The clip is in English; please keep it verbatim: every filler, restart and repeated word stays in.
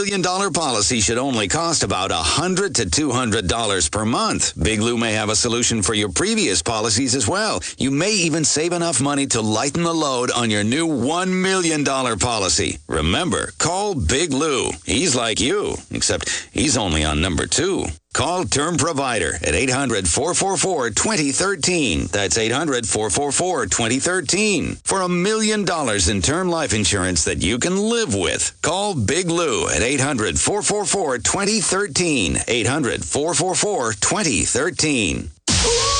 million dollar policy should only cost about one hundred to two hundred dollars per month. Big Lou may have a solution for your previous policies as well. You may even save enough money to lighten the load on your new one million dollar policy. Remember, call Big Lou. He's like you, except he's only on number two. Call Term Provider at eight hundred, four four four, two zero one three. That's eight hundred, four four four, two zero one three. For a million dollars in term life insurance that you can live with. Call Big Lou at eight hundred, four four four, two zero one three. eight hundred, four four four, two zero one three.